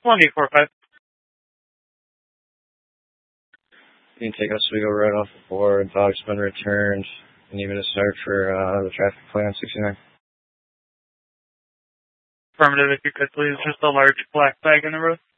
1845. You can take us, we go right off the board. Dog's been returned. And even a start for the traffic plan 69. Affirmative, if you could please, just a large black bag in the road.